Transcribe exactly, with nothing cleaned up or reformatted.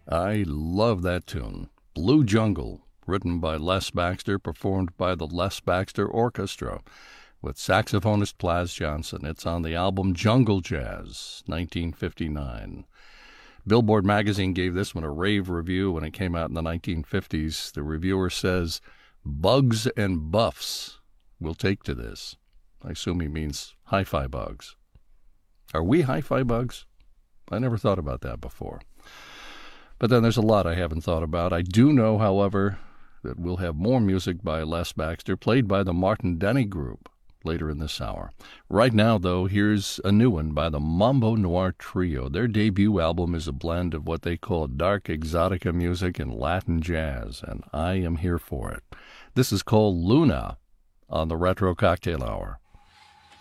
I love that tune. Blue Jungle, written by Les Baxter, performed by the Les Baxter Orchestra with saxophonist Plas Johnson. It's on the album Jungle Jazz, nineteen fifty-nine. Billboard magazine gave this one a rave review when it came out in the nineteen fifties. The reviewer says, "Bugs and buffs will take to this." I assume he means hi-fi bugs. Are we hi-fi bugs? I never thought about that before. But then there's a lot I haven't thought about. I do know, however, that we'll have more music by Les Baxter, played by the Martin Denny Group, later in this hour. Right now, though, here's a new one by the Mambo Noir Trio. Their debut album is a blend of what they call dark exotica music and Latin jazz, and I am here for it. This is called Luna on the Retro Cocktail Hour.